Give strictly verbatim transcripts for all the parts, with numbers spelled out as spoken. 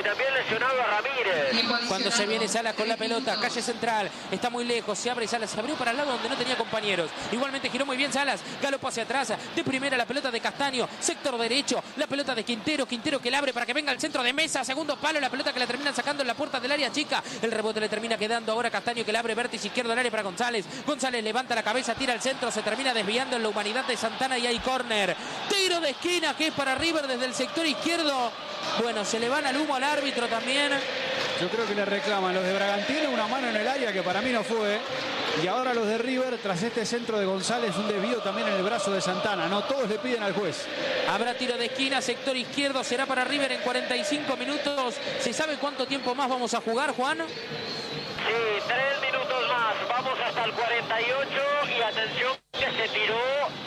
también lesionado a Ramírez. Cuando se viene Salas con la pelota, calle central, está muy lejos, se abre Salas, se abrió para el lado donde no tenía compañeros. Igualmente giró muy bien Salas, galopa hacia atrás, de primera la pelota de Castaño, sector derecho, la pelota de Quintero, Quintero que la abre para que venga al centro de mesa, segundo palo, la pelota que la terminan sacando en la puerta del área chica, el rebote le termina quedando ahora Castaño que la abre vértice izquierdo al área para González, González levanta la cabeza, tira al centro, se termina desviando en la humanidad de Santana y hay córner, tiro de esquina que es para River desde el sector izquierdo. Bueno, se le van al humo al árbitro también. Yo creo que le reclaman los de Bragantino una mano en el área que para mí no fue. Y ahora los de River, tras este centro de González, un desvío también en el brazo de Santana. No todos le piden al juez. Habrá tiro de esquina, sector izquierdo, será para River en cuarenta y cinco minutos. ¿Se sabe cuánto tiempo más vamos a jugar, Juan? Sí, tres minutos más. Vamos hasta el cuarenta y ocho y atención que se tiró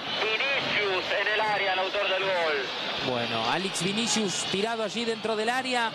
Vinicius en el área, el autor del gol. Bueno, Alex Vinicius tirado allí dentro del área.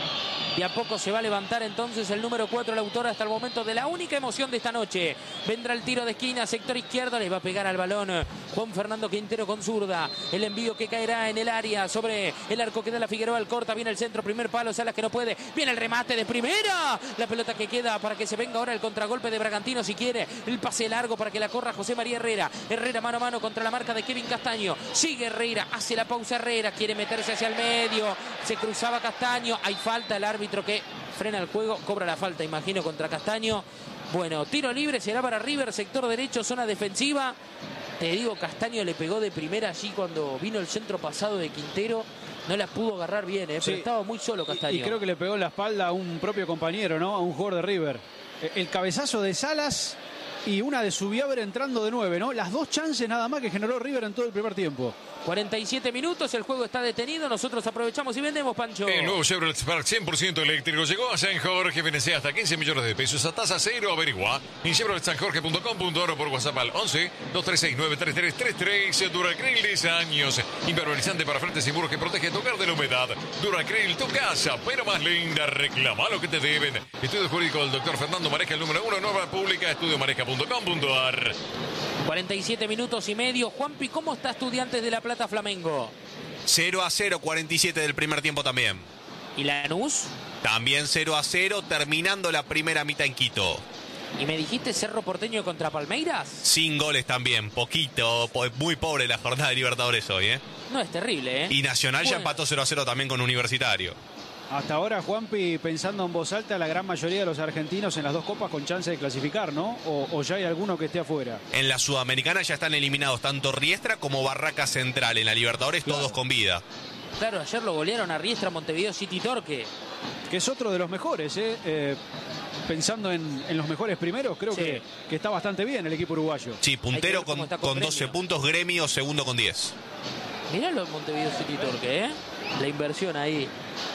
Y a poco se va a levantar entonces el número cuatro, el autor hasta el momento de la única emoción de esta noche. Vendrá el tiro de esquina, sector izquierdo, le va a pegar al balón Juan Fernando Quintero con zurda. El envío que caerá en el área sobre el arco que da la Figueroa, el corta, viene el centro, primer palo, Salas que no puede. Viene el remate de primera. La pelota que queda para que se venga ahora el contragolpe de Bragantino si quiere. El pase largo para que la corra José María Herrera. Herrera mano a mano contra la marca de Kevin Castaño. Sigue Herrera, hace la pausa Herrera, quiere meterse hacia el medio. Se cruzaba Castaño, hay falta, el árbitro que frena el juego, cobra la falta, imagino, contra Castaño. Bueno, tiro libre, será para River, sector derecho, zona defensiva. Te digo, Castaño le pegó de primera allí cuando vino el centro pasado de Quintero. No la pudo agarrar bien, ¿eh? Pero sí, estaba muy solo Castaño. Y, y creo que le pegó en la espalda a un propio compañero, ¿no? A un jugador de River. El cabezazo de Salas y una de Subiabre entrando de nueve, ¿no? Las dos chances nada más que generó River en todo el primer tiempo. cuarenta y siete minutos, el juego está detenido, nosotros aprovechamos y vendemos, Pancho. El nuevo Chevrolet Spark cien por ciento eléctrico llegó a San Jorge, financia hasta quince millones de pesos a tasa cero, averigua en chevrolet san jorge punto com punto a r o por WhatsApp al once, dos tres seis, nueve tres tres tres tres. Duracril diez años, impermeabilizante para frentes y muros que protege tu hogar de la humedad. Duracril, tu casa, pero más linda, reclama lo que te deben. Estudio jurídico del doctor Fernando Maresca, el número uno, nueva pública, estudio maresca punto com punto a r. cuarenta y siete minutos y medio. Juanpi, ¿cómo está Estudiantes de La Plata Flamengo? cero a cero, cuarenta y siete del primer tiempo también. ¿Y Lanús? También cero a cero, terminando la primera mitad en Quito. ¿Y me dijiste Cerro Porteño contra Palmeiras? Sin goles también, poquito, muy pobre la jornada de Libertadores hoy, ¿eh? No, es terrible, ¿eh? Y Nacional bueno. ya empató cero a cero también con Universitario. Hasta ahora, Juanpi, pensando en voz alta, la gran mayoría de los argentinos en las dos copas con chance de clasificar, ¿no? O, o ya hay alguno que esté afuera. En la Sudamericana ya están eliminados tanto Riestra como Barraca Central. En la Libertadores claro. todos con vida. Claro, ayer lo golearon a Riestra, Montevideo City Torque. Que es otro de los mejores, ¿eh? eh pensando en, en los mejores primeros, creo sí. que, que está bastante bien el equipo uruguayo. Sí, puntero con, con, con doce puntos, Gremio segundo con diez. Mirá lo de Montevideo City Torque, ¿eh? La inversión ahí.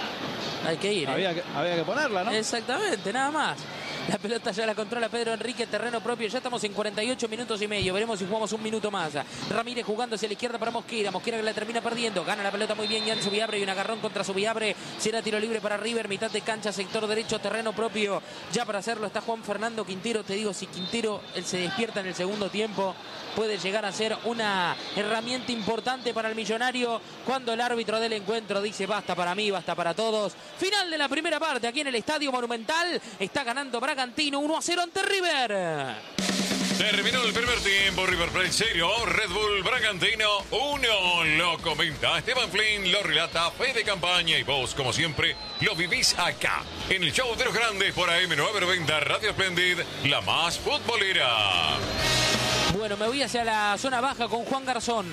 Hay que ir, ¿eh? había, que, había que ponerla, ¿no? Exactamente, nada más. La pelota ya la controla Pedro Enrique, terreno propio. Ya estamos en cuarenta y ocho minutos y medio. Veremos si jugamos un minuto más. Ramírez jugando hacia la izquierda para Mosquera. Mosquera que la termina perdiendo. Gana la pelota muy bien Jan Subiabre y un agarrón contra Subiabre. Será tiro libre para River. Mitad de cancha, sector derecho, terreno propio. Ya para hacerlo está Juan Fernando Quintero. Te digo, si Quintero él se despierta en el segundo tiempo, puede llegar a ser una herramienta importante para el millonario cuando el árbitro del encuentro dice basta para mí, basta para todos. Final de la primera parte aquí en el Estadio Monumental. Está ganando Bragantino uno a cero ante River. Terminó el primer tiempo, River Plate cero, Red Bull Bragantino uno. Lo comenta Esteban Flynn, lo relata Fede Campaña y vos, como siempre, lo vivís acá, en el show de los grandes por A M novecientos noventa Radio Splendid, la más futbolera. Bueno, me voy hacia la zona baja con Juan Garzón.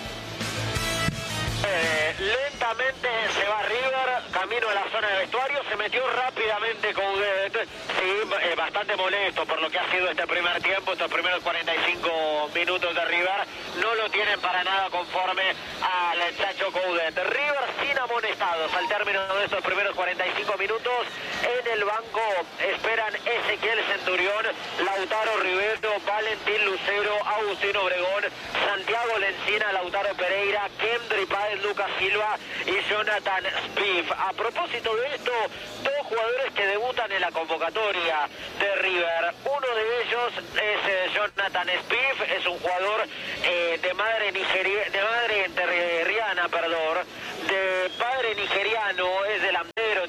Eh, lentamente se va River, camino a la zona de vestuario, se metió rápidamente con Guedet, sí, eh, bastante molesto por lo que ha sido este primer tiempo, estos primeros cuarenta y cinco minutos de River, no lo tienen para nada conforme al Chacho Coudet. River sin amonestados al término de estos primeros cuarenta y cinco minutos, en el banco esperan Ezequiel Centurión, Lautaro Rivero, Valentín Lucero, Agustino Obregón, Santiago Lencina, Lautaro Pereira, Kendry Páez, Lucas Silva y Jonathan Spiff. A propósito de esto, dos jugadores que debutan en la convocatoria de River. Uno de ellos es eh, Jonathan Spiff, es un jugador eh, de madre nigeria, de madre enterriana, perdón, de padre nigeriano, es delantero,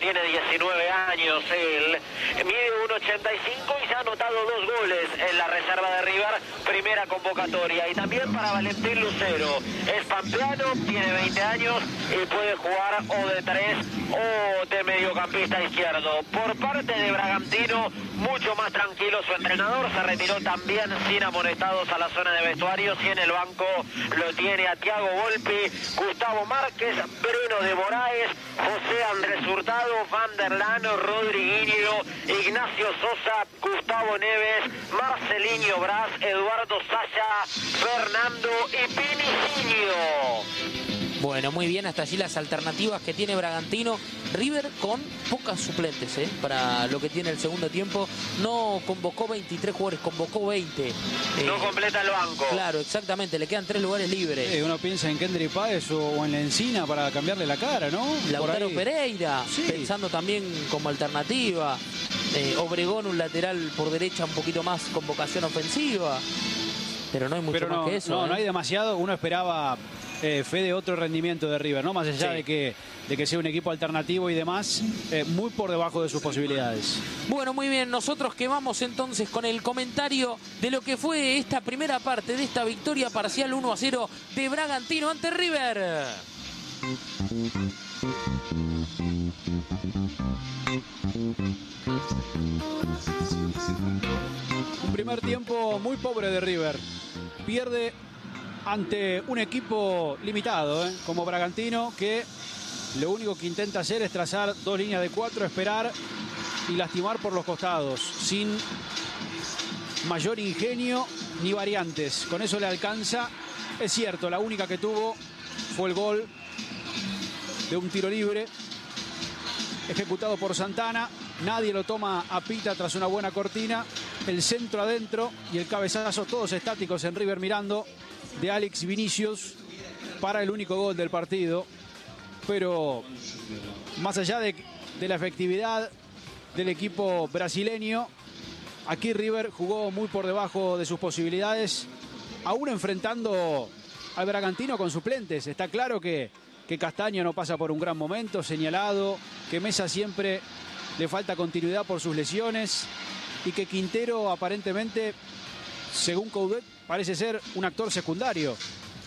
tiene diecinueve años él, mide uno ochenta y cinco y se ha anotado dos goles en la reserva de River, primera convocatoria. Y también para Valentín Lucero, es pampeano, tiene veinte años y puede jugar o de tres o de mediocampista izquierdo. Por parte de Bragantino, mucho más tranquilo su entrenador, se retiró también sin amonestados a la zona de vestuarios y en el banco lo tiene a Thiago Volpi, Gustavo Márquez, Bruno de Moraes, José Andrés Hurtado, Van der Lano, Rodriguinho, Ignacio Sosa, Gustavo Neves, Marcelinho Braz, Eduardo Saya, Fernando y Piniciño. Bueno, muy bien, hasta allí las alternativas que tiene Bragantino. River con pocas suplentes, ¿eh? Para lo que tiene el segundo tiempo. No convocó veintitrés jugadores, convocó veinte. Eh, no completa el banco. Claro, exactamente, le quedan tres lugares libres. Eh, uno piensa en Kendry Páez o, o en la Encina para cambiarle la cara, ¿no? Lautaro Pereira, sí, pensando también como alternativa. Eh, Obregón, un lateral por derecha un poquito más con vocación ofensiva. Pero no hay mucho Pero más no, que eso. No, ¿eh? no hay demasiado. Uno esperaba eh, fe de otro rendimiento de River, ¿no? Más allá Sí. de que, de que sea un equipo alternativo y demás, eh, muy por debajo de sus posibilidades. Bueno, muy bien, nosotros que vamos entonces con el comentario de lo que fue esta primera parte de esta victoria parcial uno a cero de Bragantino ante River. Un primer tiempo muy pobre de River. Pierde ante un equipo limitado, ¿eh? Como Bragantino, que lo único que intenta hacer es trazar dos líneas de cuatro, esperar y lastimar por los costados, sin mayor ingenio ni variantes. Con eso le alcanza. Es cierto, la única que tuvo fue el gol de un tiro libre ejecutado por Santana. Nadie lo toma a pita tras una buena cortina. El centro adentro y el cabezazo, todos estáticos en River mirando, de Alex Vinicius para el único gol del partido. Pero más allá de, de la efectividad del equipo brasileño, aquí River jugó muy por debajo de sus posibilidades, aún enfrentando al Bragantino con suplentes. Está claro que, que Castaño no pasa por un gran momento, señalado, que Mesa siempre le falta continuidad por sus lesiones y que Quintero aparentemente, según Coudet, parece ser un actor secundario.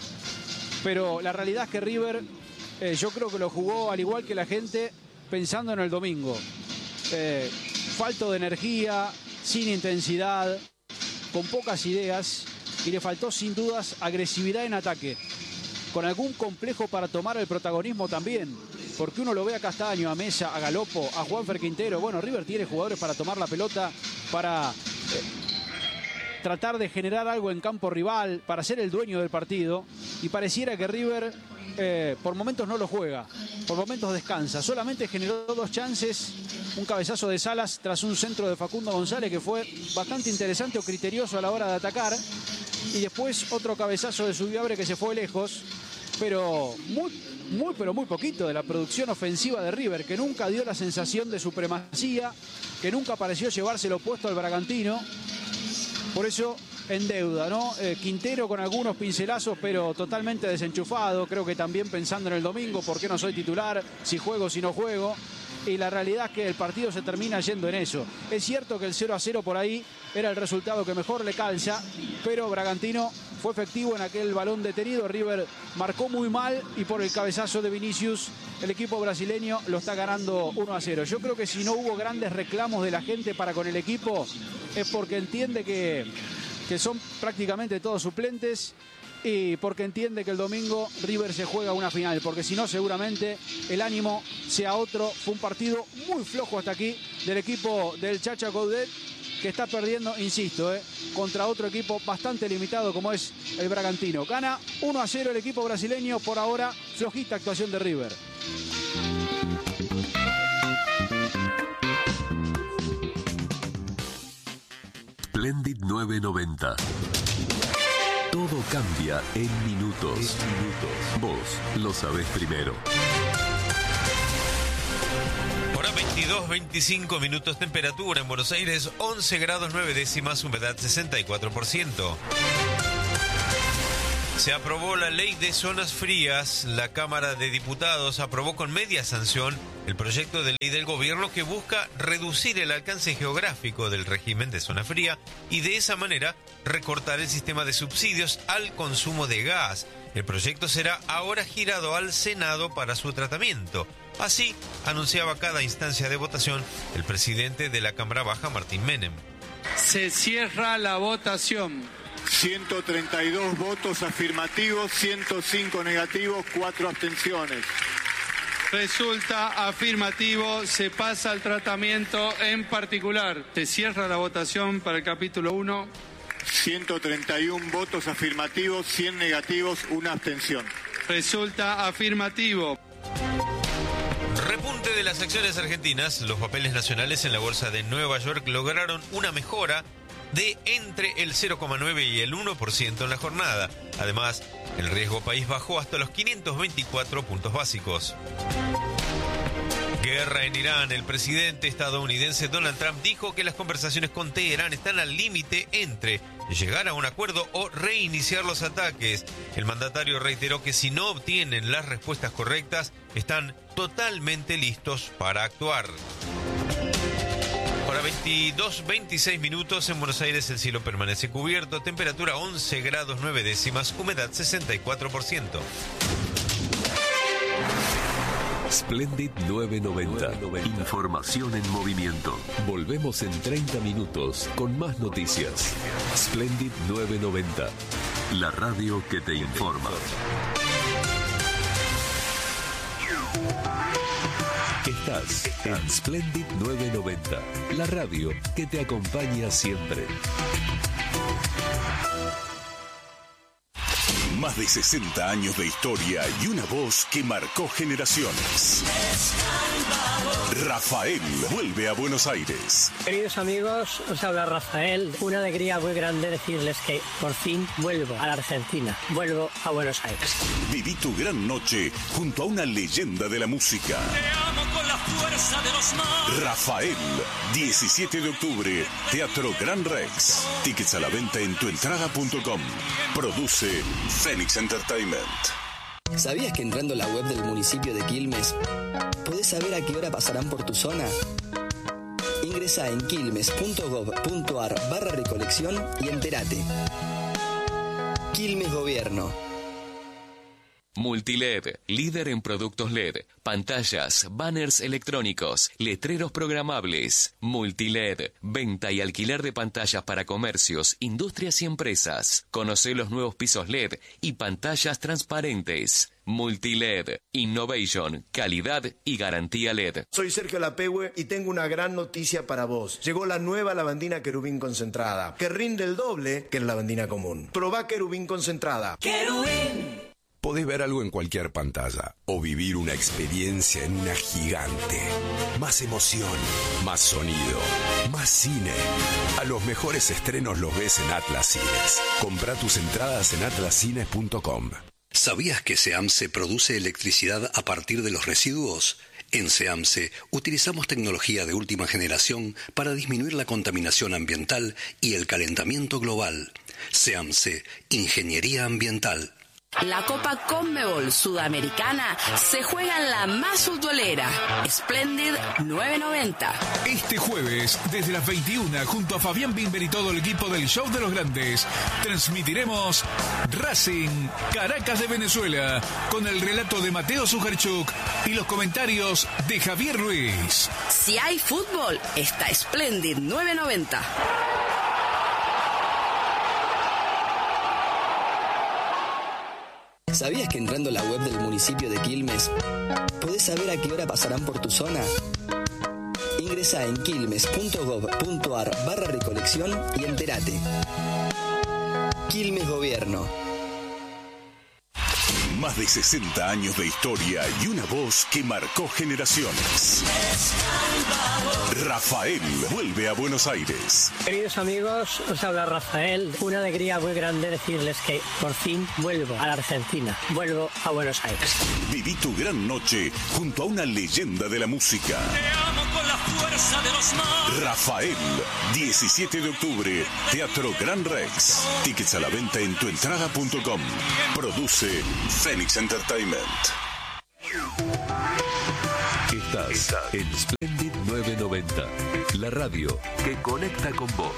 Pero la realidad es que River, eh, yo creo que lo jugó al igual que la gente, pensando en el domingo. Eh, falto de energía, sin intensidad, con pocas ideas, y le faltó sin dudas agresividad en ataque, con algún complejo para tomar el protagonismo también, porque uno lo ve a Castaño, a Mesa, a Galopo, a Juanfer Quintero. Bueno, River tiene jugadores para tomar la pelota, para eh, tratar de generar algo en campo rival, para ser el dueño del partido, y pareciera que River eh, por momentos no lo juega, por momentos descansa. Solamente generó dos chances, un cabezazo de Salas tras un centro de Facundo González que fue bastante interesante o criterioso a la hora de atacar, y después otro cabezazo de Subiabre que se fue lejos, pero muy, muy, pero muy poquito de la producción ofensiva de River, que nunca dio la sensación de supremacía, que nunca pareció llevarse lo opuesto al Bragantino. Por eso en deuda, ¿no? Eh, Quintero con algunos pincelazos, pero totalmente desenchufado. Creo que también pensando en el domingo, ¿por qué no soy titular? Si juego, si no juego. Y la realidad es que el partido se termina yendo en eso. Es cierto que el cero a cero por ahí era el resultado que mejor le calza, pero Bragantino fue efectivo en aquel balón detenido. River marcó muy mal y por el cabezazo de Vinicius el equipo brasileño lo está ganando uno a cero. Yo creo que si no hubo grandes reclamos de la gente para con el equipo es porque entiende que, que son prácticamente todos suplentes y porque entiende que el domingo River se juega una final, porque si no seguramente el ánimo sea otro. Fue un partido muy flojo hasta aquí del equipo del Chacha Coudet, que está perdiendo, insisto, eh, contra otro equipo bastante limitado como es el Bragantino. Gana uno a cero el equipo brasileño, por ahora flojita actuación de River. Splendid nueve noventa. Todo cambia en minutos. minutos. Vos lo sabés primero. Hora veintidós, veinticinco minutos, temperatura en Buenos Aires, once grados nueve décimas, humedad sesenta y cuatro por ciento. Se aprobó la ley de zonas frías. La Cámara de Diputados aprobó con media sanción el proyecto de ley del gobierno que busca reducir el alcance geográfico del régimen de zona fría y de esa manera recortar el sistema de subsidios al consumo de gas. El proyecto será ahora girado al Senado para su tratamiento. Así anunciaba cada instancia de votación el presidente de la Cámara Baja, Martín Menem. Se cierra la votación. ciento treinta y dos votos afirmativos, ciento cinco negativos, cuatro abstenciones. Resulta afirmativo, se pasa al tratamiento en particular. Se cierra la votación para el capítulo uno. ciento treinta y uno votos afirmativos, cien negativos, una abstención. Resulta afirmativo. Repunte de las acciones argentinas. Los papeles nacionales en la bolsa de Nueva York lograron una mejora de entre el cero coma nueve y el uno por ciento en la jornada. Además, el riesgo país bajó hasta los quinientos veinticuatro puntos básicos. Guerra en Irán. El presidente estadounidense Donald Trump dijo que las conversaciones con Teherán están al límite entre llegar a un acuerdo o reiniciar los ataques. El mandatario reiteró que si no obtienen las respuestas correctas, están totalmente listos para actuar. Para veintidós, veintiséis minutos en Buenos Aires el cielo permanece cubierto, temperatura once grados nueve décimas, humedad sesenta y cuatro por ciento. Splendid novecientos noventa. Información en movimiento. Volvemos en treinta minutos con más noticias. Splendid novecientos noventa. La radio que te informa. Estás en Splendid novecientos noventa. La radio que te acompaña siempre. Más de sesenta años de historia y una voz que marcó generaciones. Rafael vuelve a Buenos Aires. Queridos amigos, os habla Rafael. Una alegría muy grande decirles que por fin vuelvo a la Argentina. Vuelvo a Buenos Aires. Viví tu gran noche junto a una leyenda de la música. Te amo con la fuerza de los mares. Rafael, diecisiete de octubre, Teatro Gran Rex. Tickets a la venta en tuentrada punto com. Produce Phoenix Entertainment. ¿Sabías que entrando a la web del municipio de Quilmes podés saber a qué hora pasarán por tu zona? Ingresá en quilmes punto gob punto ar barra recolección y entérate. Quilmes Gobierno. Multiled, líder en productos L E D, pantallas, banners electrónicos, letreros programables. Multiled, venta y alquiler de pantallas para comercios, industrias y empresas. Conoce los nuevos pisos L E D y pantallas transparentes. Multiled, innovation, calidad y garantía L E D. Soy Sergio Lapehue y tengo una gran noticia para vos. Llegó la nueva lavandina Querubín concentrada, que rinde el doble que la lavandina común. Probá Querubín concentrada. ¡Querubín! Podés ver algo en cualquier pantalla o vivir una experiencia en una gigante. Más emoción, más sonido, más cine. A los mejores estrenos los ves en Atlas Cines. Comprá tus entradas en atlas cines punto com. ¿Sabías que SEAMSE produce electricidad a partir de los residuos? En SEAMSE utilizamos tecnología de última generación para disminuir la contaminación ambiental y el calentamiento global. SEAMSE, Ingeniería Ambiental. La Copa Conmebol Sudamericana se juega en la más futbolera, Splendid novecientos noventa. Este jueves, desde las veintiuna, junto a Fabián Bimber y todo el equipo del Show de los Grandes, transmitiremos Racing Caracas de Venezuela, con el relato de Mateo Sujarchuk y los comentarios de Javier Ruiz. Si hay fútbol, está Splendid novecientos noventa. ¿Sabías que entrando a la web del municipio de Quilmes podés saber a qué hora pasarán por tu zona? Ingresá en quilmes punto gob punto ar barra recolección y entérate. Quilmes Gobierno. Más de sesenta años de historia y una voz que marcó generaciones. Rafael vuelve a Buenos Aires. Queridos amigos, os habla Rafael. Una alegría muy grande decirles que por fin vuelvo a la Argentina. Vuelvo a Buenos Aires. Viví tu gran noche junto a una leyenda de la música. Te amo con la fuerza de los mares. Rafael, diecisiete de octubre, Teatro Gran Rex. Tickets a la venta en tuentrada punto com. Produce Phoenix Entertainment. Estás en Splendid novecientos noventa, la radio que conecta con vos.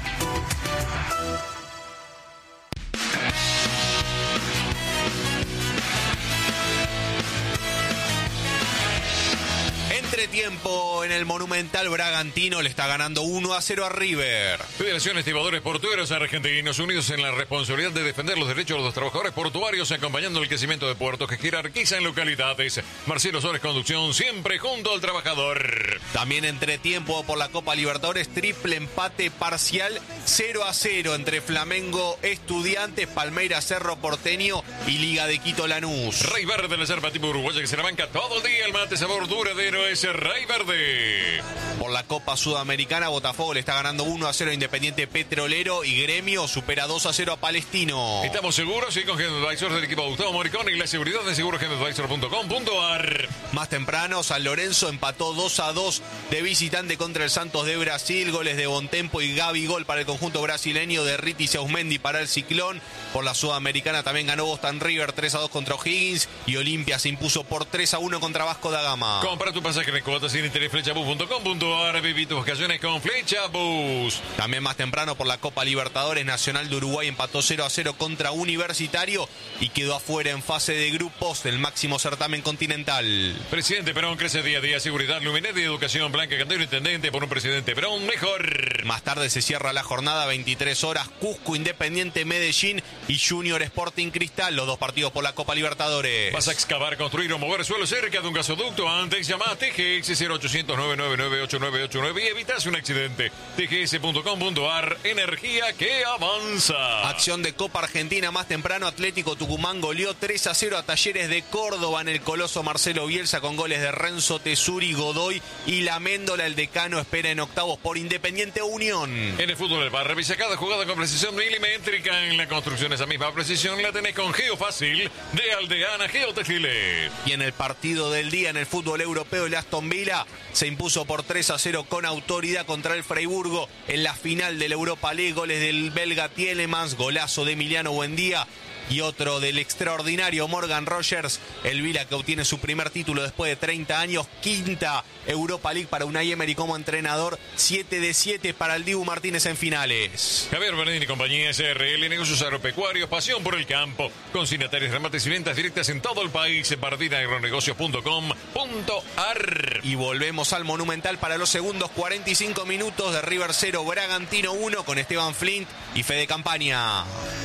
Entretiempo en el Monumental. Bragantino le está ganando uno a cero a River. Federación Estibadores Portuarios Argentinos, unidos en la responsabilidad de defender los derechos de los trabajadores portuarios, acompañando el crecimiento de puertos que jerarquiza en localidades. Marcelo Suárez, conducción, siempre junto al trabajador. También entretiempo por la Copa Libertadores, triple empate parcial cero a cero entre Flamengo, Estudiantes, Palmeiras, Cerro Porteño y Liga de Quito Lanús. Rey Verde, la yerba tipo uruguaya que se la banca todo el día. El mate sabor duradero es Rey Verde. Por la Copa Sudamericana, Botafogo le está ganando uno a cero a Independiente Petrolero y Gremio supera dos a cero a Palestino. Estamos seguros y con Advisor del equipo Gustavo Moricón y la seguridad de seguros advisor punto com punto ar. Más temprano, San Lorenzo empató dos a dos de visitante contra el Santos de Brasil. Goles de Bontempo y Gavi gol para el conjunto brasileño, de Riti y Seusmendi para el Ciclón. Por la Sudamericana también ganó Boston River tres a dos contra O'Higgins y Olimpia se impuso por tres a uno contra Vasco da Gama. Compra tu pasaje en cuotas sin interés flechabus punto com punto ar. Viví tus vacaciones con Flechabus. También más temprano por la Copa Libertadores, Nacional de Uruguay empató cero a cero contra Universitario y quedó afuera en fase de grupos del máximo certamen continental. Presidente Perón crece día a día. Seguridad, Luminet y Educación. Blanca Cantero, intendente. Por un presidente Perón mejor. Más tarde se cierra la jornada, veintitrés horas, Cusco, Independiente Medellín y Junior Sporting Cristal, los dos partidos por la Copa Libertadores. ¿Vas a excavar, construir o mover suelo cerca de un gasoducto? Antes llama a T G X cero ochocientos, nueve nueve nueve, ocho nueve ocho nueve y evitas un accidente. T G S punto com punto ar. Energía que avanza. Acción de Copa Argentina más temprano, Atlético Tucumán goleó tres a cero a Talleres de Córdoba en el Coloso Marcelo Bielsa con goles de Renzo Tesuri, Godoy y La Méndola. El decano espera en octavos por Independiente Unión. En el fútbol del bar, revisa cada jugada con precisión milimétrica. En la construcción esa misma precisión la tenés con Geofácil de Aldeana Geotextiles. Y en el partido del día en el fútbol europeo, el Aston Villa se impuso por tres a cero con autoridad contra el Freiburgo en la final de la Europa League. Goles del belga Tielemans, golazo de Emiliano Buendía y otro del extraordinario Morgan Rogers. El Vila que obtiene su primer título después de treinta años, quinta Europa League para Unai Emery como entrenador, siete de siete para el Dibu Martínez en finales. Javier Bernardini y compañía S R L, negocios agropecuarios, pasión por el campo, consignatarios, remates y ventas directas en todo el país. Bardina agronegocios punto com punto ar. Y volvemos al Monumental para los segundos cuarenta y cinco minutos de River cero, Bragantino uno con Esteban Flint y Fede Campaña.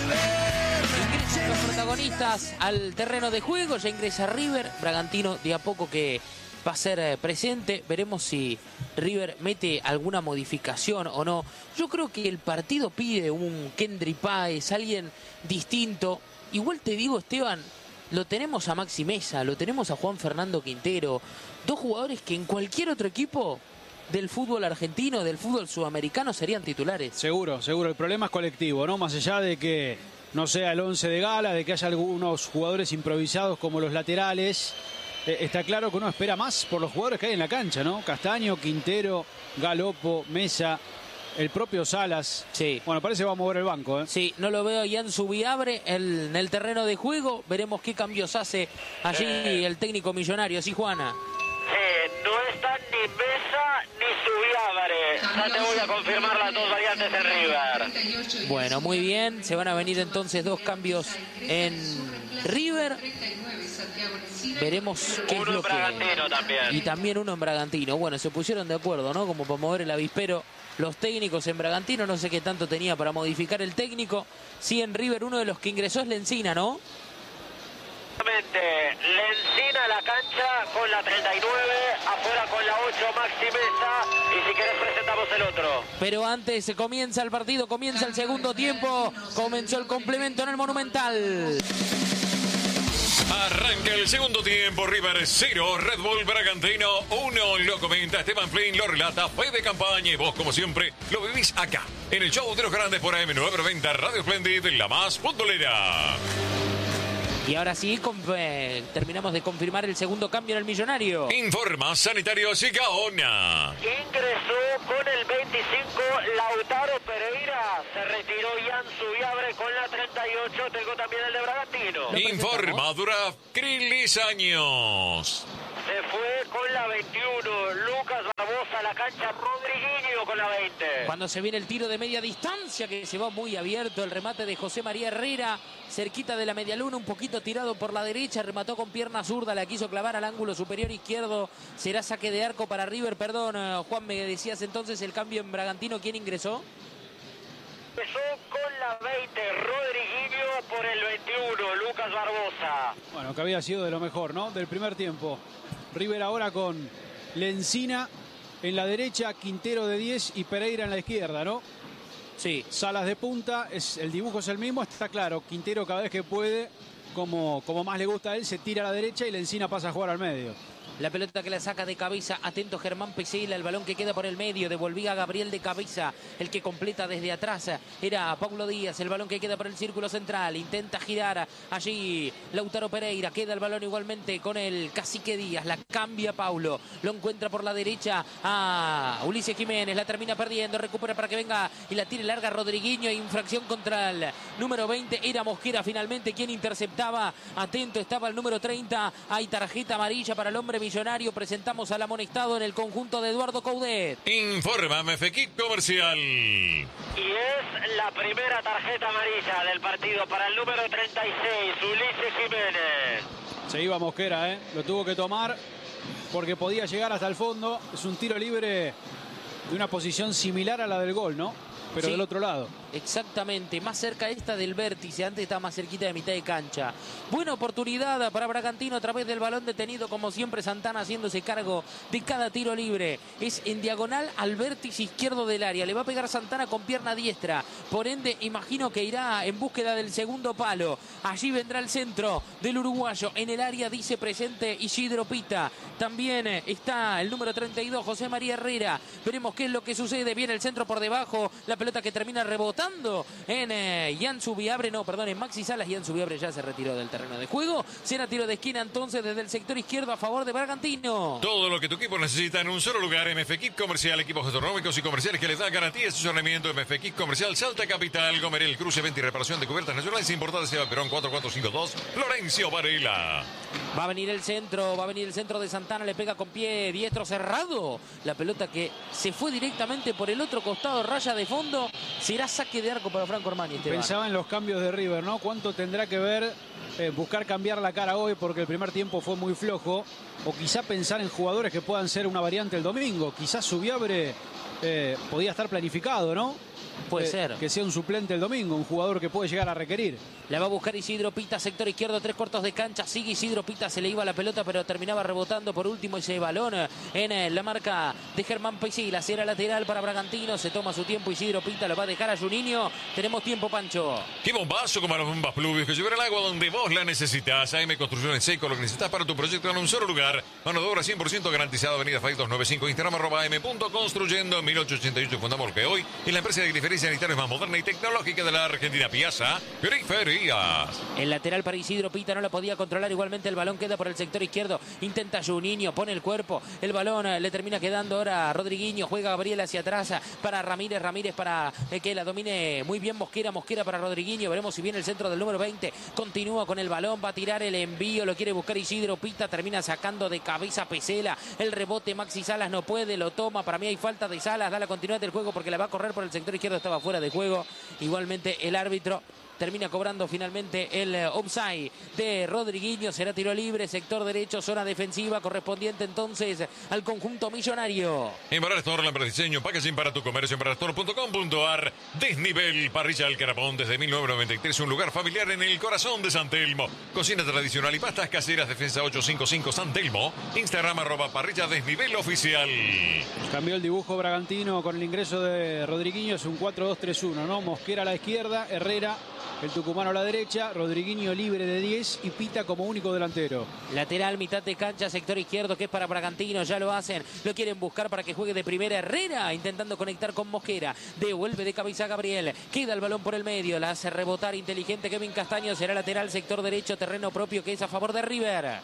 Los protagonistas al terreno de juego, ya ingresa River, Bragantino de a poco que va a ser eh, presente, veremos si River mete alguna modificación o no. Yo creo que el partido pide un Kendry Páez, alguien distinto. Igual te digo, Esteban, lo tenemos a Maxi Mesa, lo tenemos a Juan Fernando Quintero, dos jugadores que en cualquier otro equipo del fútbol argentino, del fútbol sudamericano serían titulares. Seguro, seguro, el problema es colectivo, ¿no? Más allá de que no sea el once de gala, de que haya algunos jugadores improvisados como los laterales, eh, está claro que uno espera más por los jugadores que hay en la cancha, ¿no? Castaño, Quintero, Galopo, Mesa, el propio Salas. Sí. Bueno, parece que va a mover el banco, ¿eh? Sí, no lo veo a Ian Subiabre el, en el terreno de juego. Veremos qué cambios hace allí eh. el técnico millonario. Sí, Juana. Eh, no están ni Mesa ni Subiabre. Ya te voy a confirmar las dos variantes en River. Bueno, muy bien. Se van a venir entonces dos cambios en River. Veremos qué uno es lo en Bragantino que... también. Y también uno en Bragantino. Bueno, se pusieron de acuerdo, ¿no? Como para mover el avispero los técnicos en Bragantino. No sé qué tanto tenía para modificar el técnico. Sí, en River uno de los que ingresó es Lencina, ¿no? Lencina a la cancha con la treinta y nueve, afuera con la ocho Maxi Mesa, y si querés presentamos el otro. Pero antes se comienza el partido, comienza el segundo tiempo, comenzó el complemento en el Monumental. Arranca el segundo tiempo, River cero, Red Bull Bragantino uno. Lo comenta Esteban Flynn, lo relata Fede Campaña y vos, como siempre, lo vivís acá, en el show de los grandes por A M novecientos noventa Radio Splendid, la más futbolera. Y ahora sí, con, eh, terminamos de confirmar el segundo cambio en el Millonario. Informa Sanitario Sicaona. Ingresó con el veinticinco Lautaro Pereira. Se retiró Ian Subiabre con la treinta y ocho. Tengo también el de Bragantino. Informa Duraf Krilis Años. Se fue con la veintiuno Lucas Barbosa a la cancha. Rodriguinho con la veinte. Cuando se viene el tiro de media distancia, que se va muy abierto, el remate de José María Herrera, cerquita de la medialuna, un poquito tirado por la derecha, remató con pierna zurda, la quiso clavar al ángulo superior izquierdo. Será saque de arco para River. Perdón, Juan, me decías entonces el cambio en Bragantino. ¿Quién ingresó? Empezó con la veinte Rodriguinho, por el veintiuno Lucas Barbosa. Bueno, que había sido de lo mejor, ¿no? Del primer tiempo. River ahora con Lencina en la derecha, Quintero de diez y Pereira en la izquierda, ¿no? Sí. Salas de punta, es, el dibujo es el mismo, está claro. Quintero cada vez que puede, como, como más le gusta a él, se tira a la derecha y Lencina pasa a jugar al medio. La pelota que la saca de cabeza, atento Germán Pesela, el balón que queda por el medio, devolvía a Gabriel de cabeza, el que completa desde atrás era Paulo Díaz, el balón que queda por el círculo central, intenta girar allí Lautaro Pereira, queda el balón igualmente con el Cacique Díaz, la cambia Paulo, lo encuentra por la derecha a Ulises Jiménez, la termina perdiendo, recupera para que venga y la tire larga Rodriguinho, infracción contra el número veinte, era Mosquera finalmente quien interceptaba, atento estaba el número treinta, hay tarjeta amarilla para el hombre Millonario. Presentamos al amonestado en el conjunto de Eduardo Coudet. Informa M F Kit Comercial. Y es la primera tarjeta amarilla del partido para el número treinta y seis, Ulises Jiménez. Se iba Mosquera, ¿eh? Lo tuvo que tomar porque podía llegar hasta el fondo. Es un tiro libre de una posición similar a la del gol, ¿no? Pero sí, del otro lado. Exactamente, más cerca esta del vértice, antes estaba más cerquita de mitad de cancha. Buena oportunidad para Bragantino a través del balón detenido, como siempre Santana haciéndose cargo de cada tiro libre. Es en diagonal al vértice izquierdo del área, le va a pegar Santana con pierna diestra, por ende imagino que irá en búsqueda del segundo palo. Allí vendrá el centro del uruguayo, en el área dice presente Isidro Pita. También está el número treinta y dos, José María Herrera. Veremos qué es lo que sucede, viene el centro por debajo, la pelota que termina rebotando en eh, Ian Subiabre, no, perdón, en Maxi Salas. Ian Subiabre ya se retiró del terreno de juego. Será tiro de esquina entonces desde el sector izquierdo a favor de Bragantino. Todo lo que tu equipo necesita en un solo lugar. M F Kit Comercial, equipos gastronómicos y comerciales que les dan garantía y asesoramiento. M F Kit Comercial, Salta Capital, Gomerel, Cruce, venta y reparación de cubiertas nacionales importadas. Seba Perón cuatro cuatro cinco dos, Florencio Varela. Va a venir el centro, va a venir el centro de Santana, le pega con pie diestro cerrado. La pelota que se fue directamente por el otro costado, raya de fondo. Será saque de arco para Franco Armani. Esteban. Pensaba en los cambios de River, ¿no? ¿Cuánto tendrá que ver eh, buscar cambiar la cara hoy porque el primer tiempo fue muy flojo? O quizá pensar en jugadores que puedan ser una variante el domingo. Quizás Subiabre eh, podía estar planificado, ¿no? Puede eh, ser. Que sea un suplente el domingo, un jugador que puede llegar a requerir. La va a buscar Isidro Pita, sector izquierdo, tres cuartos de cancha. Sigue Isidro Pita, se le iba la pelota, pero terminaba rebotando por último ese balón en la marca de Germán Pesela. Será lateral para Bragantino, se toma su tiempo Isidro Pita, lo va a dejar a Juninho. Tenemos tiempo, Pancho. Qué bombazo como las bombas pluvios que llevará el agua donde vos la necesitas. A M Construcciones Seco, lo que necesitas para tu proyecto en un solo lugar. Mano de obra cien por ciento garantizada. Avenida Fay doscientos noventa y cinco, Instagram arroba m punto construyendo. mil ochocientos ochenta y ocho fundamos que hoy es la empresa de grifería sanitaria más moderna y tecnológica de la Argentina. Piazza Griferías. El lateral para Isidro Pita no la podía controlar. Igualmente el balón queda por el sector izquierdo. Intenta Juninho, pone el cuerpo. El balón le termina quedando ahora a Rodriguinho. Juega Gabriel hacia atrás para Ramírez. Ramírez para que la domine muy bien Mosquera. Mosquera para Rodriguinho. Veremos si viene el centro del número veinte. Continúa con el balón. Va a tirar el envío. Lo quiere buscar Isidro Pita. Termina sacando de cabeza Pesela. El rebote Maxi Salas no puede. Lo toma. Para mí hay falta de Salas. Da la continuidad del juego porque la va a correr por el sector izquierdo. Estaba fuera de juego. Igualmente el árbitro termina cobrando finalmente el offside de Rodriguinho. Será tiro libre, sector derecho, zona defensiva correspondiente entonces al conjunto millonario. Embarrar Store, Lámpara Diseño, packaging para tu comercio, embarrar store punto com punto ar. Desnivel, parrilla del Carapón desde mil novecientos noventa y tres, un lugar familiar en el corazón de San Telmo. Cocina tradicional y pastas caseras, defensa ochocientos cincuenta y cinco San Telmo. Instagram arroba parrilla desnivel oficial. Cambió el dibujo Bragantino con el ingreso de Rodriguinho, es un cuatro dos tres uno, ¿no? Mosquera a la izquierda, Herrera el tucumano a la derecha, Rodriguinho libre de diez y Pita como único delantero. Lateral, mitad de cancha, sector izquierdo, que es para Bragantino, ya lo hacen, lo quieren buscar para que juegue de primera. Herrera intentando conectar con Mosquera, devuelve de cabeza a Gabriel, queda el balón por el medio, la hace rebotar inteligente Kevin Castaño, será lateral, sector derecho, terreno propio que es a favor de River.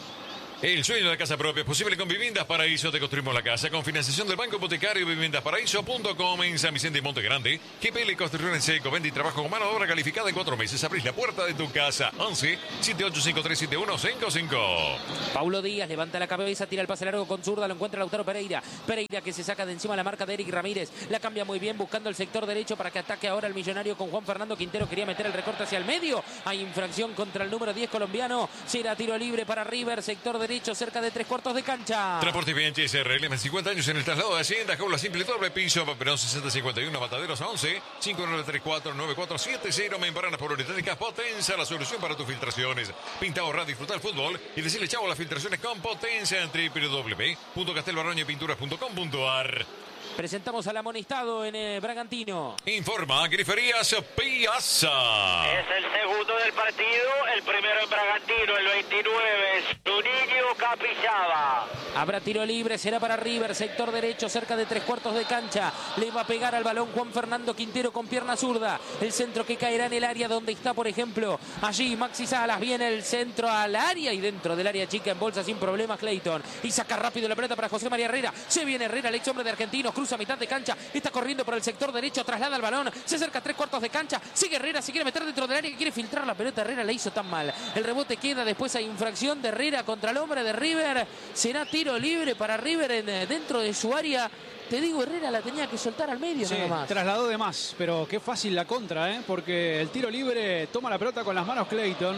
El sueño de la casa propia es posible con Viviendas Paraíso. Te construimos la casa con financiación del Banco Hipotecario. Viviendas Paraíso punto com en San Vicente y Monte Grande. G P L Construcción en Seco. Vende y trabajo con mano de obra calificada en cuatro meses. Abrís la puerta de tu casa. once, siete ocho cinco tres siete uno cinco cinco. Paulo Díaz levanta la cabeza, tira el pase largo con zurda. Lo encuentra Lautaro Pereira. Pereira que se saca de encima la marca de Eric Ramírez. La cambia muy bien buscando el sector derecho para que ataque ahora el Millonario con Juan Fernando Quintero. Quería meter el recorte hacia el medio. Hay infracción contra el número diez colombiano. Será tiro libre para River. Sector derecho cerca de tres cuartos de cancha. Transporte bien S R L, más cincuenta años en el traslado de Hacienda, jaula simple doble piso, Perón sesenta cincuenta y uno, Mataderos a once, cinco nueve tres cuatro nueve cuatro siete cero, Membranas Poliuretánicas Potenza, la solución para tus filtraciones. Pinta, ahorrar, disfrutar el fútbol y decirle chao a las filtraciones con Potenza en doble u doble u doble u punto castelbarroña pinturas punto com punto a r. Presentamos al amonestado en eh, Bragantino. Informa Griferías Piazza. Es el segundo del partido, el primero en Bragantino, el veintinueve, Juninho Capixaba. Habrá tiro libre, será para River, sector derecho, cerca de tres cuartos de cancha. Le va a pegar al balón Juan Fernando Quintero con pierna zurda. El centro que caerá en el área donde está, por ejemplo, allí Maxi Salas. Viene el centro al área y dentro del área chica en bolsa sin problemas Clayton. Y saca rápido la pelota para José María Herrera. Se viene Herrera, el ex hombre de Argentinos, cruza a mitad de cancha, está corriendo por el sector derecho, traslada el balón, se acerca a tres cuartos de cancha, sigue Herrera, se quiere meter dentro del área, quiere filtrar la pelota. Herrera la hizo tan mal. El rebote queda, después hay infracción de Herrera contra el hombre de River. Será tiro libre para River en, dentro de su área. Te digo, Herrera la tenía que soltar al medio, sí, nada más. Trasladó de más, pero qué fácil la contra, ¿eh? Porque el tiro libre toma la pelota con las manos Clayton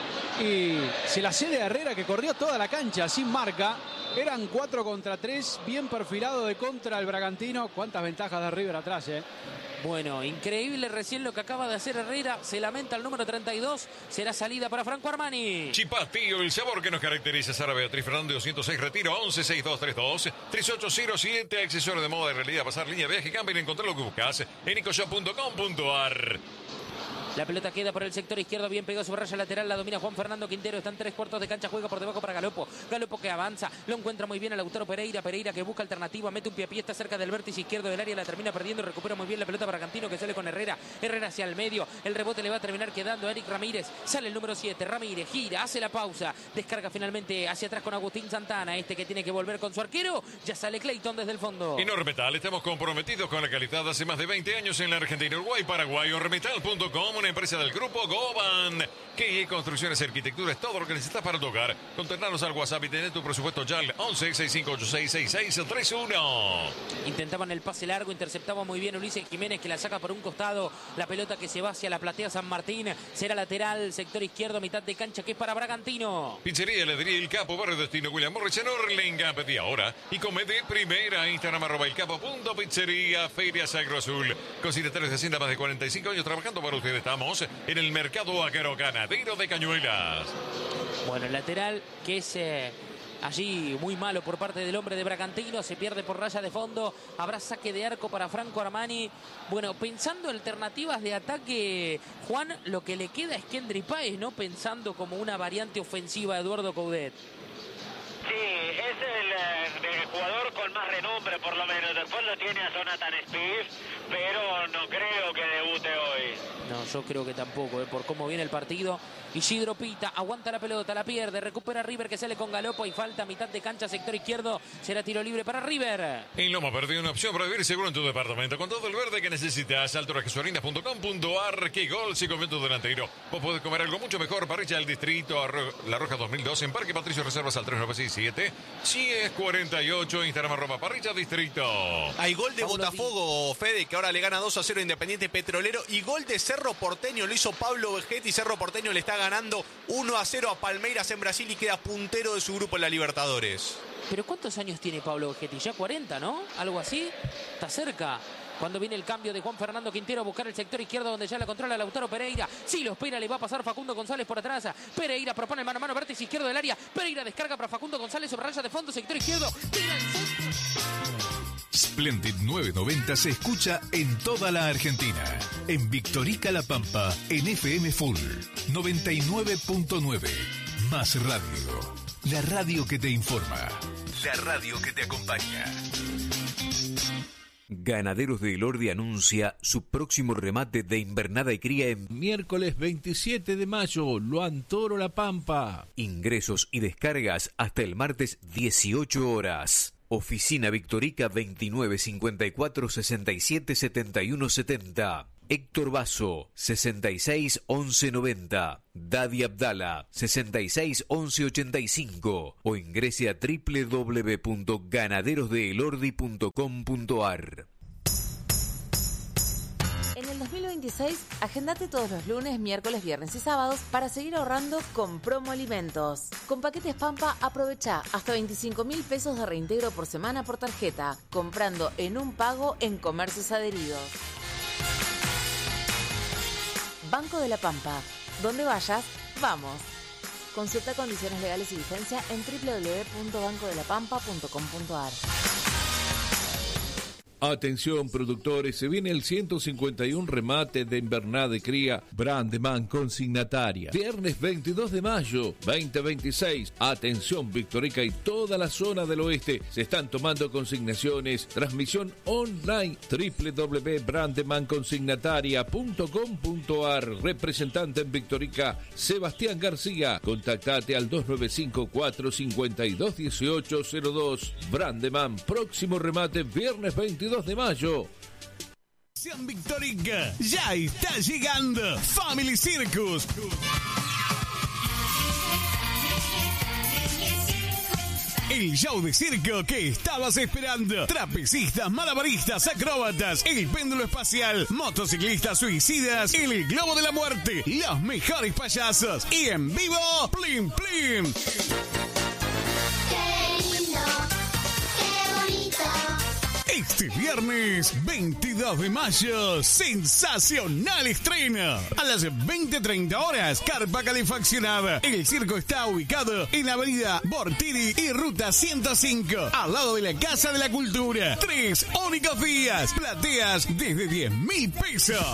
y se la cede a Herrera, que corrió toda la cancha sin marca. Eran cuatro contra tres, bien perfilado de contra el Bragantino. Cuántas ventajas de River atrás, ¿eh? Bueno, increíble recién lo que acaba de hacer Herrera. Se lamenta el número treinta y dos. Será salida para Franco Armani. Chipatío, el sabor que nos caracteriza. Sara Beatriz Fernández doscientos seis, retiro once seis dos tres dos tres ocho cero siete. Accesorio de moda de realidad. Pasar línea, viaje, cambio y encontrar lo que buscas en ecoshop punto com punto a r. La pelota queda por el sector izquierdo, bien pegado sobre raya lateral, la domina Juan Fernando Quintero, está en tres cuartos de cancha, juega por debajo para Galopo, Galopo que avanza, lo encuentra muy bien a Lautaro Pereira, Pereira que busca alternativa, mete un pie a pie, está cerca del vértice izquierdo del área, la termina perdiendo, recupera muy bien la pelota Bragantino que sale con Herrera, Herrera hacia el medio, el rebote le va a terminar quedando a Eric Ramírez, sale el número siete, Ramírez, gira, hace la pausa, descarga finalmente hacia atrás con Agustín Santana, este que tiene que volver con su arquero, ya sale Clayton desde el fondo. En Ormetal estamos comprometidos con la calidad hace más de veinte años en la Argentina, Uruguay, Paraguay. Ormetal punto com, una empresa del grupo Goban. K E Construcciones y Arquitectura es todo lo que necesitas para tu hogar. Contactanos al WhatsApp y tener tu presupuesto ya al once sesenta y cinco ochenta y seis sesenta y seis treinta y uno. Intentaban el pase largo, interceptaba muy bien Ulises Jiménez que la saca por un costado. La pelota que se va hacia la platea San Martín. Será lateral, sector izquierdo, mitad de cancha que es para Bragantino. Pizzería Heladería El Capo, Barrio Destino, William Morris en Orlinga. Pedí ahora y come de primera. Instagram arroba el capo punto pizzería. Feria Sagro Azul. Consignatarios de Hacienda, más de cuarenta y cinco años trabajando para ustedes. Estamos en el mercado agro ganadero de Cañuelas. Bueno, el lateral que es eh, allí muy malo por parte del hombre de Bragantino, se pierde por raya de fondo, habrá saque de arco para Franco Armani. Bueno, pensando alternativas de ataque, Juan, lo que le queda es Kendry Páez, ¿no? Pensando como una variante ofensiva de Eduardo Coudet. Sí, es el, el jugador con más renombre por lo menos. Después lo tiene a Jonathan Spieth, pero no creo que debute hoy. No, yo creo que tampoco, ¿eh? Por cómo viene el partido. Isidro Pita aguanta la pelota, la pierde, recupera River que sale con Galopo y falta mitad de cancha, sector izquierdo, será tiro libre para River. En Loma Verde, una opción para vivir seguro en tu departamento, con todo el verde que necesitas. alto regesuarinas punto com punto a r. Qué gol si comió tu delantero. Vos podés comer algo mucho mejor. Parrilla del Distrito, Arro La Roja dos mil dos, en Parque Patricio Reservas al tres nueve seis siete. Si es cuarenta y ocho, Instagram arroba Parrilla Distrito. Hay gol de Botafogo, Fede, que ahora le gana dos a cero a Independiente Petrolero. Y gol de Cerro Porteño, lo hizo Pablo Vegetti. Cerro Porteño le está ganando uno a cero a Palmeiras en Brasil y queda puntero de su grupo en la Libertadores. Pero ¿cuántos años tiene Pablo Vegetti? Ya cuarenta, ¿no? Algo así. Está cerca. Cuando viene el cambio de Juan Fernando Quintero a buscar el sector izquierdo donde ya la controla Lautaro Pereira. Si lo espera, le va a pasar Facundo González por atrás. Pereira propone el mano a mano, vértice izquierdo del área. Pereira descarga para Facundo González sobre raya de fondo, sector izquierdo. Tira el centro. Splendid novecientos noventa se escucha en toda la Argentina. En Victorica La Pampa, en F M Full noventa y nueve punto nueve. Más radio. La radio que te informa. La radio que te acompaña. Ganaderos de Elordi anuncia su próximo remate de invernada y cría en miércoles veintisiete de mayo, Luan Toro La Pampa. Ingresos y descargas hasta el martes dieciocho horas. Oficina Victorica veintinueve cincuenta y cuatro sesenta y siete setenta y uno setenta. Héctor Basso, sesenta y seis once noventa. Dadi Abdala, sesenta y seis once ochenta y cinco. O ingrese a doble u doble u doble u punto ganaderos de elordi punto com punto a r. En el dos mil veintiséis, agendate todos los lunes, miércoles, viernes y sábados para seguir ahorrando con Promo Alimentos. Con paquetes Pampa, aprovecha hasta veinticinco mil pesos de reintegro por semana por tarjeta, comprando en un pago en comercios adheridos. Banco de la Pampa. Donde vayas, vamos. Consulta condiciones legales y vigencia en doble u doble u doble u punto banco de la pampa punto com punto a r. Atención productores, se viene el ciento cincuenta y uno remate de invernada y cría Brandeman consignataria. Viernes veintidós de mayo, veinte veintiséis. Atención Victorica y toda la zona del oeste. Se están tomando consignaciones. Transmisión online. doble u doble u doble u punto brandeman consignataria punto com punto a r. Representante en Victorica, Sebastián García. Contactate al dos nueve cinco cuatro cinco dos uno ocho cero dos. Brandeman, próximo remate viernes veintidós de mayo. Sean Victorica, ya está llegando Family Circus. El show de circo que estabas esperando. Trapecistas, malabaristas, acróbatas, el péndulo espacial, motociclistas suicidas, el globo de la muerte, los mejores payasos y en vivo, Plim Plim. Este viernes veintidós de mayo, sensacional estreno. A las veinte treinta horas, carpa calefaccionada. El circo está ubicado en la avenida Bortiri y ruta ciento cinco, al lado de la Casa de la Cultura. Tres únicos días, plateas desde diez mil pesos.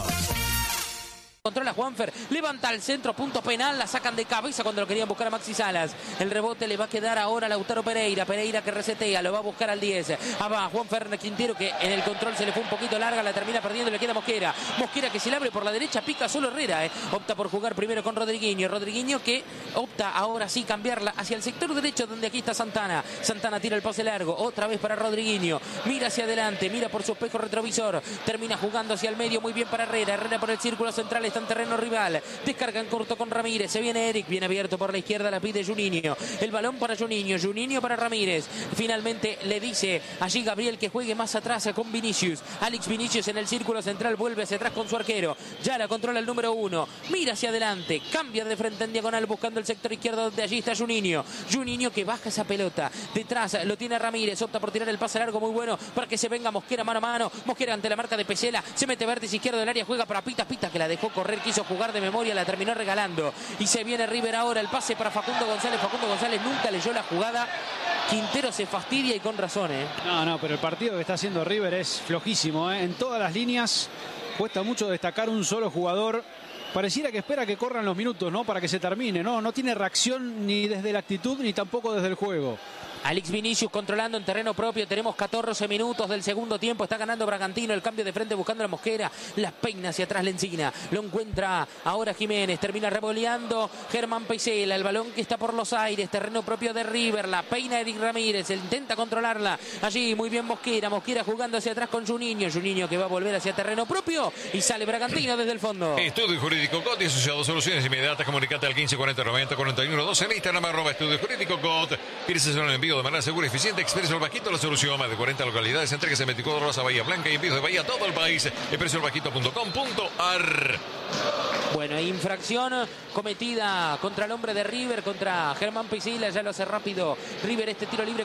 Controla Juanfer, levanta al centro, punto penal, la sacan de cabeza cuando lo querían buscar a Maxi Salas. El rebote le va a quedar ahora a Lautaro Pereira, Pereira que resetea, lo va a buscar al diez. Abajo Juanfer Quintero que en el control se le fue un poquito larga, la termina perdiendo, le queda Mosquera. Mosquera que se le abre por la derecha, pica solo Herrera, eh. opta por jugar primero con Rodriguinho. Rodriguinho que opta ahora sí cambiarla hacia el sector derecho donde aquí está Santana. Santana tira el pase largo, otra vez para Rodriguinho. Mira hacia adelante, mira por su espejo retrovisor. Termina jugando hacia el medio, muy bien para Herrera. Herrera por el círculo central, está en terreno rival. Descarga en corto con Ramírez. Se viene Eric, bien abierto por la izquierda, la pide Juninho. El balón para Juninho, Juninho para Ramírez. Finalmente le dice allí Gabriel que juegue más atrás con Vinicius. Alex Vinicius en el círculo central, vuelve hacia atrás con su arquero. Ya la controla el número uno. Mira hacia adelante, cambia de frente en diagonal buscando el sector izquierdo donde allí está Juninho. Juninho que baja esa pelota. Detrás lo tiene Ramírez, opta por tirar el pase largo muy bueno para que se venga Mosquera mano a mano. Mosquera ante la marca de Pesela, se mete vértice izquierdo del área, juega para Pita, Pita que la dejó correr, quiso jugar de memoria, la terminó regalando. Y se viene River ahora, el pase para Facundo González. Facundo González nunca leyó la jugada. Quintero se fastidia y con razón, ¿eh? No, no, pero el partido que está haciendo River es flojísimo, ¿eh? En todas las líneas cuesta mucho destacar un solo jugador. Pareciera que espera que corran los minutos, ¿no? Para que se termine, ¿no? No tiene reacción ni desde la actitud ni tampoco desde el juego. Alex Vinicius controlando en terreno propio. Tenemos catorce minutos del segundo tiempo. Está ganando Bragantino. El cambio de frente buscando a la Mosquera. La peina hacia atrás Lencina. Lo encuentra ahora Jiménez. Termina revoleando Germán Pesela. El balón que está por los aires. Terreno propio de River. La peina Eric Ramírez. Intenta controlarla. Allí muy bien Mosquera. Mosquera jugando hacia atrás con Juninho. Juninho que va a volver hacia terreno propio. Y sale Bragantino desde el fondo. Estudio Jurídico C O T y asociado Soluciones Inmediatas. Comunicate al quince cuarenta noventa cuarenta y uno doce en Instagram arroba Estudio Jurídico C O T. ¿Quieres hacer un envío de manera segura y eficiente? Expreso el Bajito, la solución. Más de cuarenta localidades. Entregas en veinticuatro horas a Bahía Blanca y envíos de Bahía a todo el país. expreso el bajito punto com punto a r. Bueno, infracción cometida contra el hombre de River, contra Germán Pesela. Ya lo hace rápido River este tiro libre con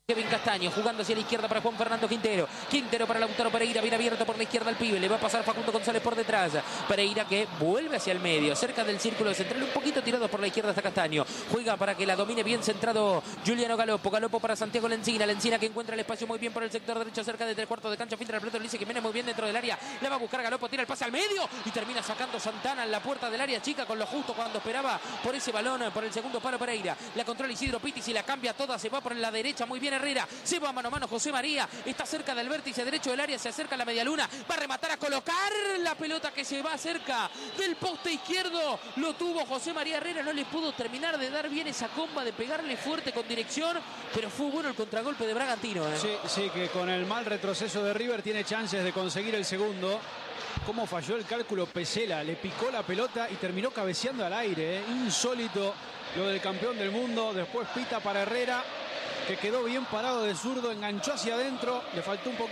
Kevin Castaño jugando hacia la izquierda para Juan Fernando Quintero. Quintero para Lautaro Pereira, bien abierto por la izquierda al pibe. Le va a pasar Facundo González por detrás. Pereira que vuelve hacia el medio, cerca del círculo central, un poquito tirado por la izquierda hasta Castaño. Juega para que la domine bien centrado Juliano Galopo. Galopo para Santiago Lencina. Lencina que encuentra el espacio muy bien por el sector derecho, cerca de tres cuartos de cancha. Filtra el pelota Ulises Jiménez muy bien dentro del área. Le va a buscar Galopo, tira el pase al medio y termina sacando Santana en la puerta del área chica con lo justo cuando esperaba por ese balón, por el segundo palo Pereira. La controla Isidro Pitis y la cambia toda. Se va por la derecha muy bien Herrera. Se va mano a mano José María, está cerca del vértice derecho del área, se acerca a la medialuna, va a rematar, a colocar la pelota que se va cerca del poste izquierdo, lo tuvo José María Herrera, no le pudo terminar de dar bien esa comba, de pegarle fuerte con dirección, pero fue bueno el contragolpe de Bragantino. ¿eh? Sí, sí, que con el mal retroceso de River tiene chances de conseguir el segundo. Cómo falló el cálculo Pesela, le picó la pelota y terminó cabeceando al aire, ¿eh? Insólito lo del campeón del mundo, después pita para Herrera, que quedó bien parado de zurdo, enganchó hacia adentro, le faltó un poquito